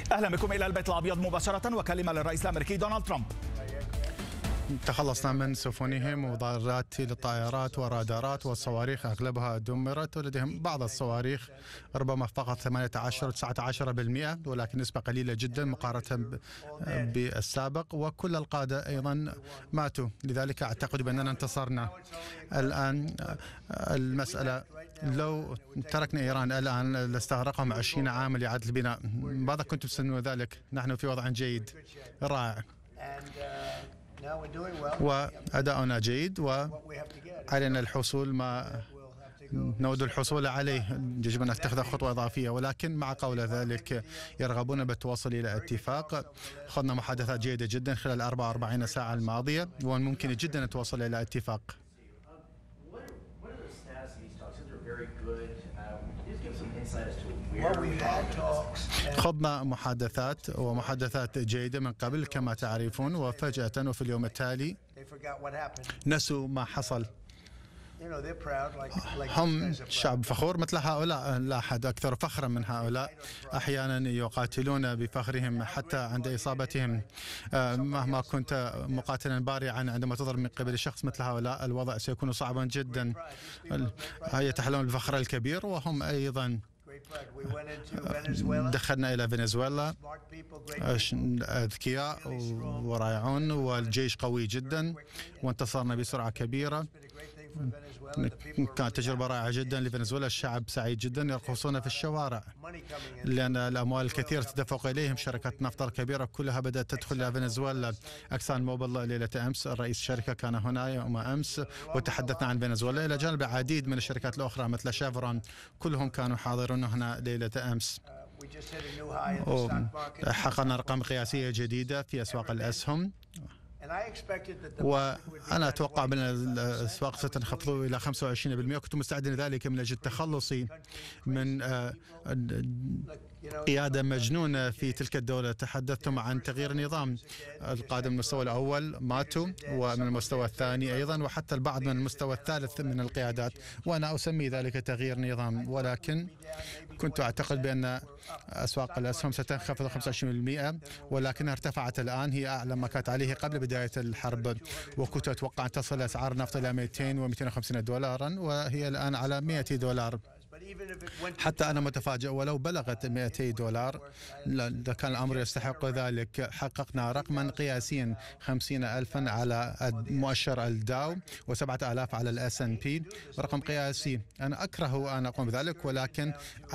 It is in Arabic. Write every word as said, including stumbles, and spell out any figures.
أهلا بكم إلى البيت الأبيض مباشرة. وكلمة للرئيس الأمريكي دونالد ترامب. تخلصنا من سفنهم وضارات للطائرات ورادارات والصواريخ أغلبها دمرت، ولديهم بعض الصواريخ ربما فقط ثمانية عشر تسعة عشر بالمئة، ولكن نسبة قليلة جدا مقارنة بالسابق، وكل القادة أيضا ماتوا. لذلك أعتقد بأننا انتصرنا. الآن المسألة لو تركنا إيران الآن لاستغرقهم عشرين عاما لإعادة البناء. ماذا كنتم تسمون ذلك؟ نحن في وضع جيد رائع وأداؤنا جيد، وعلينا الحصول ما نود الحصول عليه. يجب أن نتخذ خطوة إضافية، ولكن مع قول ذلك يرغبون بالتوصل إلى اتفاق. خضنا محادثات جيدة جدا خلال أربع وأربعين ساعة الماضية، وممكن جدا التوصل إلى اتفاق. خضنا محادثات ومحادثات جيدة من قبل كما تعرفون، وفجأة وفي اليوم التالي نسوا ما حصل. هم شعب فخور مثل هؤلاء، لا أحد أكثر فخرا من هؤلاء. أحيانا يقاتلون بفخرهم حتى عند إصابتهم. مهما كنت مقاتلا بارعا عندما تضرب من قبل شخص مثل هؤلاء الوضع سيكون صعبا جدا. يتحلون بالفخر الكبير، وهم أيضا. دخلنا إلى فنزويلا، أذكياء ورائعون والجيش قوي جدا، وانتصرنا بسرعة كبيرة. كانت تجربة رائعة جدا لفنزويلا. الشعب سعيد جدا، يرقصون في الشوارع لأن الأموال الكثيرة تدفق إليهم. شركات النفط الكبيرة كلها بدأت تدخل إلى فنزويلا. أكسان موبيل ليلة أمس رئيس الشركة كان هنا يوم أمس، وتحدثنا عن فنزويلا إلى جانب العديد من الشركات الأخرى مثل شيفرون، كلهم كانوا حاضرون هنا ليلة أمس. حققنا أرقام قياسية جديدة في أسواق الأسهم، وأنا أتوقع أن الأسواق ستنخفض إلى خمسة وعشرين بالمئة. كنت مستعد لذلك من أجل تخلصي من قيادة مجنونة في تلك الدولة. تحدثتم عن تغيير النظام. القادة من المستوى الأول ماتوا، ومن المستوى الثاني أيضا، وحتى البعض من المستوى الثالث من القيادات، وأنا أسمي ذلك تغيير نظام. ولكن كنت أعتقد بأن أسواق الأسهم ستنخفض خمسة وعشرين بالمئة، ولكنها ارتفعت الآن. هي أعلى ما كانت عليه قبل بداية الحرب، وكنت أتوقع أن تصل أسعار النفط إلى مئتين ومئتين وخمسين دولارا، وهي الآن على مئة دولار. حتى أنا متفاجئ، ولو بلغت مئتي دولار كان الأمر يستحق ذلك. حققنا رقما قياسيا، خمسين ألفا على مؤشر الداو وسبعة آلاف على الأس أن بي. رقم قياسي. أنا أكره أن أقوم بذلك، ولكن